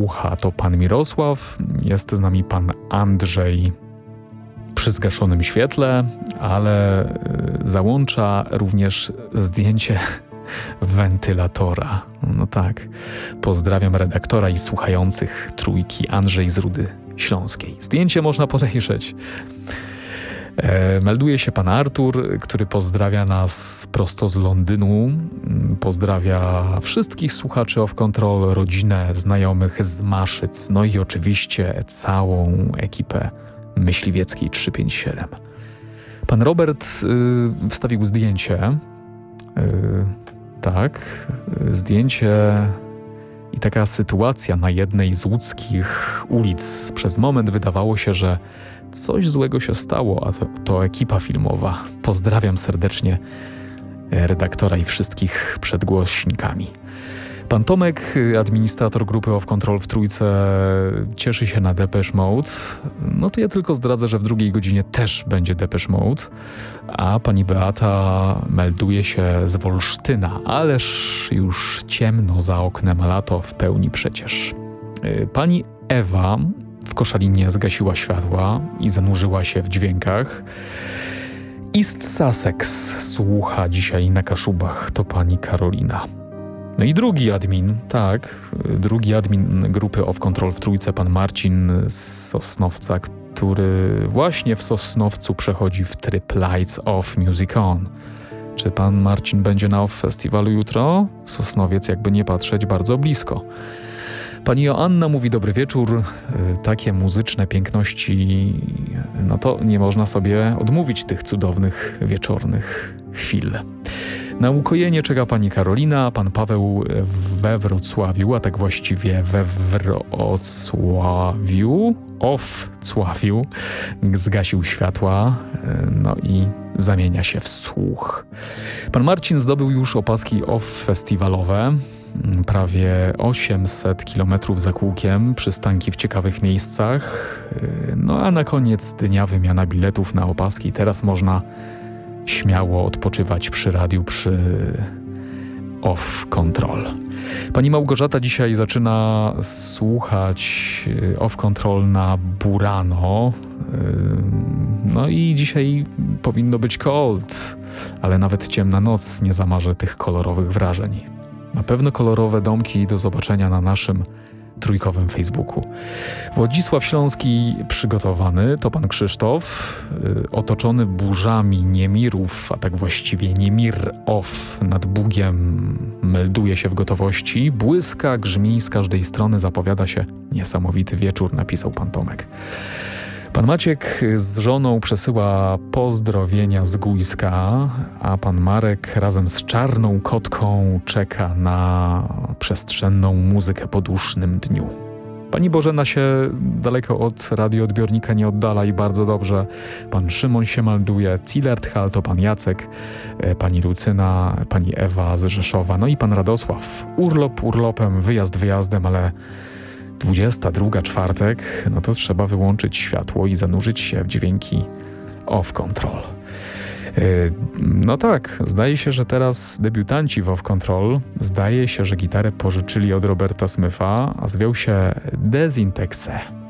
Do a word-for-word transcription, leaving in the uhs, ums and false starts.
słucha, to pan Mirosław, jest z nami pan Andrzej przy zgaszonym świetle, ale załącza również zdjęcie wentylatora. No tak, pozdrawiam redaktora i słuchających Trójki, Andrzej z Rudy Śląskiej. Zdjęcie można podejrzeć. E, melduje się pan Artur, który pozdrawia nas prosto z Londynu. Pozdrawia wszystkich słuchaczy Off Control, rodzinę, znajomych z Maszyc, no i oczywiście całą ekipę Myśliwieckiej trzysta pięćdziesiąt siedem. Pan Robert y, wstawił zdjęcie. Y, tak, y, zdjęcie i taka sytuacja na jednej z łódzkich ulic. Przez moment wydawało się, że coś złego się stało, a to, to ekipa filmowa. Pozdrawiam serdecznie redaktora i wszystkich przed głośnikami. Pan Tomek, administrator grupy Off Control w Trójce, cieszy się na Depeche Mode. No to ja tylko zdradzę, że w drugiej godzinie też będzie Depeche Mode, a pani Beata melduje się z Wolsztyna, ależ już ciemno za oknem, lato w pełni przecież. Pani Ewa w Koszalinie zgasiła światła i zanurzyła się w dźwiękach. East Sussex słucha dzisiaj na Kaszubach, to pani Karolina. No i drugi admin, tak, drugi admin grupy Off Control w Trójce, pan Marcin z Sosnowca, który właśnie w Sosnowcu przechodzi w tryb Lights Off Music On. Czy pan Marcin będzie na Off Festiwalu jutro? Sosnowiec, jakby nie patrzeć, bardzo blisko. Pani Joanna mówi dobry wieczór, takie muzyczne piękności, no to nie można sobie odmówić tych cudownych wieczornych chwil. Na ukojenie czeka pani Karolina, pan Paweł we Wrocławiu, a tak właściwie we Wrocławiu, off Cławiu, zgasił światła, no i zamienia się w słuch. Pan Marcin zdobył już opaski off festiwalowe, prawie osiemset kilometrów za kółkiem, przystanki w ciekawych miejscach, no a na koniec dnia wymiana biletów na opaski. Teraz można śmiało odpoczywać przy radiu, przy Off Control. Pani Małgorzata dzisiaj zaczyna słuchać Off Control na Burano. No i dzisiaj powinno być cold, ale nawet ciemna noc nie zamarzy tych kolorowych wrażeń. Na pewno kolorowe domki do zobaczenia na naszym trójkowym Facebooku. Władysław Śląski przygotowany, to pan Krzysztof, yy, otoczony burzami niemirów, a tak właściwie niemir off nad Bugiem, melduje się w gotowości. Błyska, grzmi z każdej strony, zapowiada się niesamowity wieczór, napisał pan Tomek. Pan Maciek z żoną przesyła pozdrowienia z Gujska, a pan Marek razem z czarną kotką czeka na przestrzenną muzykę po dłuższym dniu. Pani Bożena się daleko od radioodbiornika nie oddala i bardzo dobrze. Pan Szymon się melduje, Zillerthal to pan Jacek, pani Lucyna, pani Ewa z Rzeszowa, no i pan Radosław. Urlop urlopem, wyjazd wyjazdem, ale dwudziesta druga, czwartek, no to trzeba wyłączyć światło i zanurzyć się w dźwięki Off Control. Yy, no tak, zdaje się, że teraz debiutanci w Off Control, zdaje się, że gitarę pożyczyli od Roberta Smitha, a zwiął się Desintexe.